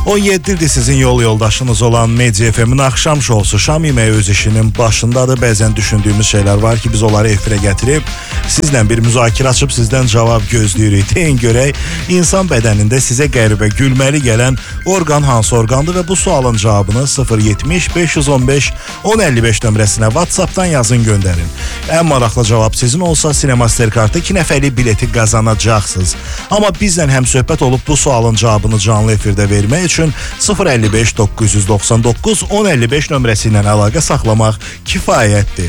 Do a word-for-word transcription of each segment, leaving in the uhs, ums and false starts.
on yeddi ildir sizin yol yoldaşınız olan Media F M'in axşam şousu Şam yeməyi öz işinin başındadır. Bəzən düşündüyümüz şeylər var ki, biz onları efirə gətirib sizlə bir müzakirə açıb sizdən cavab gözləyirik. Deyin görək, insan bədənində sizə qəribə gülməli gələn orqan hansı orqandır və bu sualın cavabını sıfır yetmiş beş yüz on beş on əlli beş nömrəsinə WhatsApp'dan yazın, göndərin. Ən maraqlı cavab sizin olsa Cinemaster-kartı iki nəfərlik bileti qazanacaqsınız. Amma bizlə həm söhbət olub bu sualın cavabını canlı efirdə vermək üçün sıfır əlli beş doqquz yüz doxsan doqquz on əlli beş nömrəsi ilə əlaqə saxlamaq kifayətdir.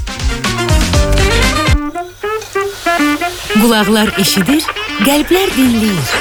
Qulaqlar eşidir, qəlblər dinləyir.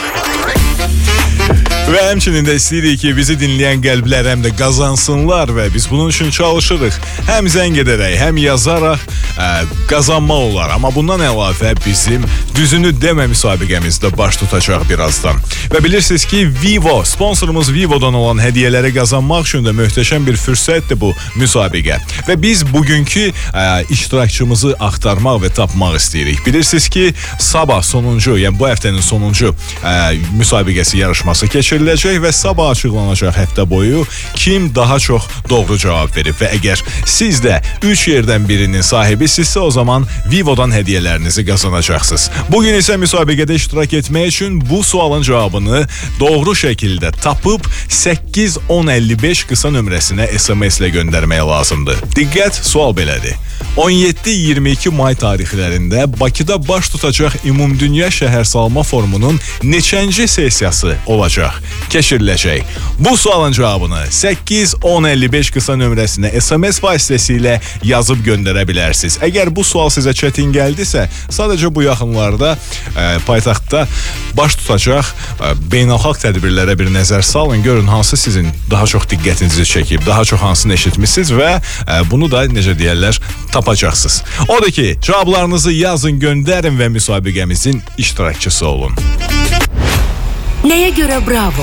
Və həmçinin də istəyirik ki, bizi dinləyən qəlblər həm də qazansınlar və biz bunun üçün çalışırıq. Həm zəng edərək, həm yazaraq ə, qazanmaq olar. Amma bundan əlavə bizim düzünü demə müsabiqəmizdə baş tutacaq birazdan. Və bilirsiniz ki, Vivo, sponsorumuz Vivo'dan olan hədiyyələri qazanmaq üçün də möhtəşəm bir fürsətdir bu müsabiqə. Və biz bugünkü ə, iştirakçımızı axtarmaq və tapmaq istəyirik. Bilirsiniz ki, sabah sonuncu, yəni bu həftənin sonuncu ə, müsabiqəsi yarışması keçir. Və sabah açıqlanacaq həftə boyu kim daha çox doğru cavab verib və əgər siz də üç yerdən birinin sahibisinizsə, o zaman Vivo'dan hədiyyələrinizi qazanacaqsınız. Bugün isə müsabiqədə iştirak etmək üçün bu sualın cavabını doğru şəkildə tapıb səkkiz on əlli beş qısa nömrəsinə S M S ilə göndərmək lazımdır. Diqqət, sual belədir. on yeddi iyirmi iki may tarixlərində Bakıda baş tutacaq Ümumdünya Şəhərsalma Forumunun neçənci sessiyası olacaq, keçiriləcək? Bu sualın cavabını səkkiz on əlli beş qısa nömrəsinə S M S vasitəsilə yazıb göndərə bilərsiniz. Əgər bu sual sizə çətin gəldisə, sadəcə bu yaxınlarda ə, paytaxtda baş tutacaq ə, beynəlxalq tədbirlərə bir nəzər salın, görün hansı sizin daha çox diqqətinizi çəkib, daha çox hansını eşitmişsiniz və ə, bunu da necə deyərlər tapacaqsınız. Odur ki, cavablarınızı yazın, göndərin və müsabiqəmizin iştirakçısı olun. Nəyə görə bravo?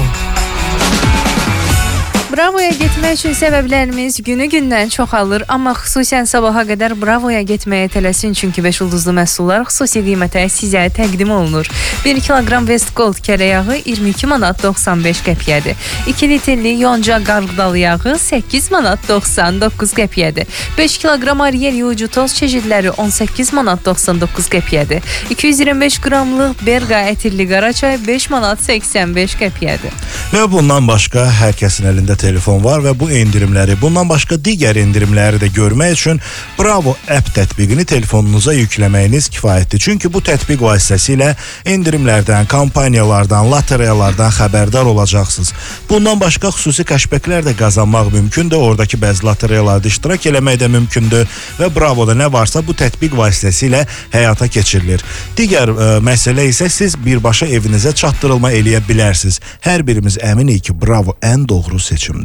Bravoya getmək üçün səbəblərimiz günü-gündən çoxalır, amma xüsusən sabaha qədər Bravoya getməyə tələsin, çünki beş ulduzlu məhsullar xüsusi qiymətə sizə təqdim olunur. bir kiloqram Westgold kərə yağı iyirmi iki manat doxsan beş qəpiyyədir. iki litrli yonca qarğıdalı yağı səkkiz manat doxsan doqquz qəpiyyədir. beş kiloqram Ariel yuğucu toz çeşidləri on səkkiz manat doxsan doqquz qəpiyyədir. iki yüz iyirmi beş qramlıq Berqa ətirli qara çay beş manat səksən beş qəpiyyədir. Və bundan başqa hər kəsin əlində telefon var və bu endirimləri, bundan başqa digər endirimləri də görmək üçün Bravo app tətbiqini telefonunuza yükləməyiniz kifayətdir. Çünki bu tətbiq vasitəsilə endirimlərdən, kampaniyalardan, lotereyalardan xəbərdar olacaqsınız. Bundan başqa xüsusi kəşbəklər də qazanmaq mümkündür. Oradakı bəzi lotereyalarda iştirak eləmək də mümkündür və Bravoda nə varsa bu tətbiq vasitəsilə həyata keçirilir. Digər ə, məsələ isə siz birbaşa evinizə çatdırılma eləyə bilərsiniz. Hər birimiz əminik ki, Bravo ən doğru seçim.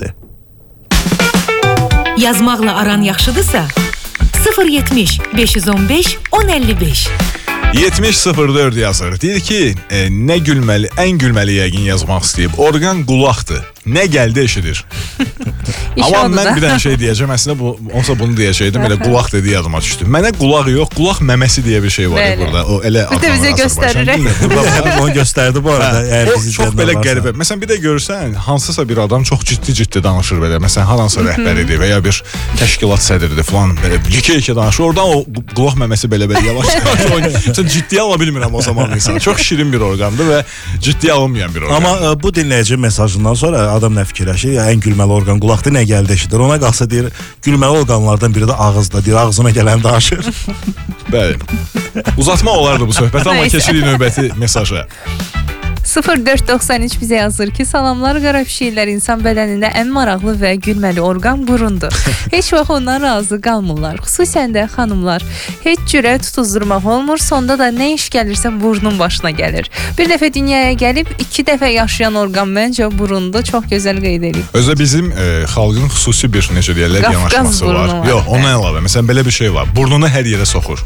Yazmaqla aran yaxşıdırsa sıfır yetmiş beş yüz on beş on əlli beş yetmiş sıfır dörd yazır. Deyir ki, e, nə gülməli, ən gülməli yəqin yazmaq istəyib. Orqan qulaqdır. Nə gəldi eşidir. Amma mən bir dənə şey deyəcəm. Əslində bu, olsa bunu deyəcəkdim. Elə qulaq dedi yadıma düşdü. Mənə qulaq yox, qulaq məməsi deyə bir şey var ya burada. O elə bir də bizə göstərir. Onu göstərdi bu arada. Hə, o çox belə qəribə. Məsələn, bir də görürsən, hansısa bir adam çox ciddi-ciddi danışır belə. Məsələn, haransa rəhbəridir və ya bir təşkilat sədridir falan. Belə yekə-yekə danışır. Oradan o qulaq məməsi belə-belə yavaş-yavaş oynayır. Sən ciddiyə ala bilmirəm o zaman insan. Çox şirin bir orqandır və ciddiyə alınmayan bir orqan. Amma bu dinləyici mesajından sonra adam nə fikirləşir? Ya, ən gülməli orqan qulaqdır, nə gəldi eşidir. Ona qalsa deyir, gülməli orqanlardan biri də ağızda. Deyir, ağzına gələn danışır. Bəli. Uzatma olardı bu söhbət, amma keçirik növbəti mesaja. sıfır dörd doxsan üç bizə yazır ki, salamlar qara pişiklər, insan bədənində ən maraqlı və gülməli orqan burundur. Heç vaxt ondan razı qalmırlar. Xüsusən də xanımlar. Heç cürə tutuzdurmaq olmur, sonda da nə iş gəlirsə burnun başına gəlir. Bir dəfə dünyaya gəlib, iki dəfə yaşayan orqan məncə burundu. Çox gözəl qeyd edib. Özdə bizim e, xalqın xüsusi bir necə deyərlər yanaşması var. Yox, ona əlavə. Məsələn, belə bir şey var. Burnunu hər yerə soxur.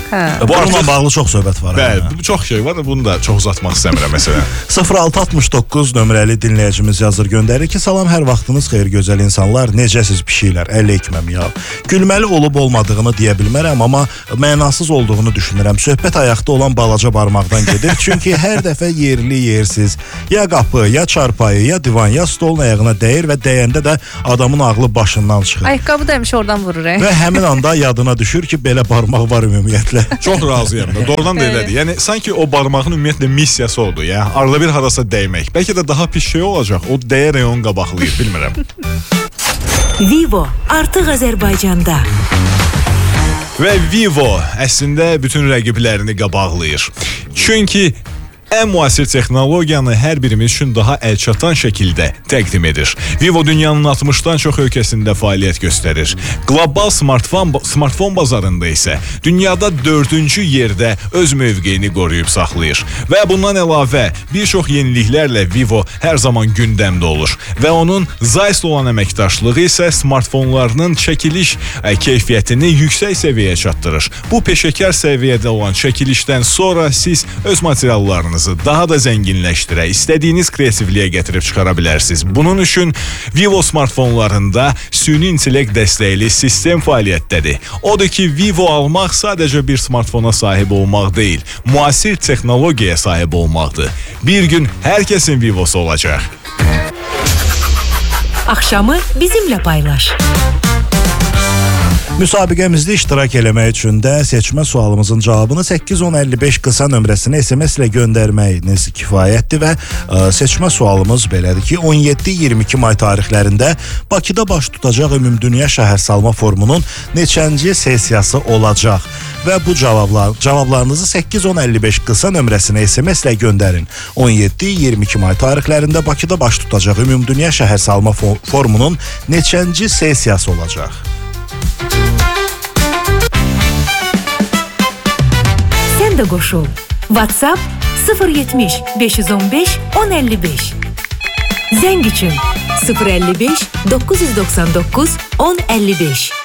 Hə. Bu Bununla artıq bağlı çox söhbət var. bəli, hə. bu çox şey var. Bunu da çox uzatmaq istəmirəm məsələn. sıfır altı altmış doqquz nömrəli dinləyicimiz yazır, göndərir ki, salam, hər vaxtınız xeyir gözəl insanlar, necəsiz pişiklər, əllə ekməm ya. Gülməli olub olmadığını deyə bilmərəm, amma mənasız olduğunu düşünürəm. Söhbət ayaqda olan balaca barmaqdan gedir, çünki hər dəfə yerli yersiz, ya qapı, ya çarpayı, ya divan, ya stolun ayağına dəyir və dəyəndə də adamın ağlı başından çıxır. Ayaqqabı da həmişə oradan vurur. He? Və həmin anda yadına düşür ki, belə barmaq var ümumiyyətlə. Çox razıyam da. Doğrudan da elədir. Yəni sanki o barmağın ümumiyyətlə missiyası oldu ya. Arada bir harasa dəymək. Bəlkə də daha pis şey olacaq. O dəyərək onu qabaqlayır, bilmirəm. Vivo artıq Azərbaycanda. Və Vivo əslində bütün rəqiblərini qabaqlayır. Çünki ən müasir texnologiyanı hər birimiz üçün daha əlçatan şəkildə təqdim edir. Vivo dünyanın altmışdan çox ölkəsində fəaliyyət göstərir. Qlobal smartfon, smartfon bazarında isə dünyada dördüncü yerdə öz mövqeyini qoruyub saxlayır. Və bundan əlavə bir çox yeniliklərlə Vivo hər zaman gündəmdə olur. Və onun Zeiss'lə olan əməkdaşlığı isə smartfonlarının çəkiliş ə, keyfiyyətini yüksək səviyyəyə çatdırır. Bu peşəkar səviyyədə olan çəkilişdən sonra siz öz materiallarınızı daha da zənginləşdirə, istədiyiniz kreativliyə gətirib çıxara bilərsiniz. Bunun üçün Vivo smartfonlarında süni intellekt dəstəkli sistem fəaliyyətdədir. Odur ki, Vivo almaq sadəcə bir smartfona sahib olmaq deyil, müasir texnologiyaya sahib olmaqdır. Bir gün hər kəsin Vivosu olacaq. Axşamı bizimlə paylaş. Müsabiqəmizdə iştirak eləmək üçün də seçmə sualımızın cavabını səkkiz on əlli beş qısa nömrəsinə S M S ilə göndərməyiniz kifayətdir və ə, seçmə sualımız belədir ki, on yeddi iyirmi iki may tarixlərində Bakıda baş tutacaq Ümumdünya Şəhərsalma Forumunun neçənci sessiyası olacaq? Və bu cavablar, cavablarınızı səkkiz on əlli beş qısa nömrəsinə S M S ilə göndərin. on yeddi iyirmi iki may tarixlərində Bakıda baş tutacaq Ümumdünya Şəhərsalma Forumunun neçənci sessiyası olacaq? Sən də qoşul. WhatsApp sıfır yetmiş beş on beş on əlli beş. Zəng üçün sıfır əlli beş doqquz yüz doxsan doqquz on əlli beş.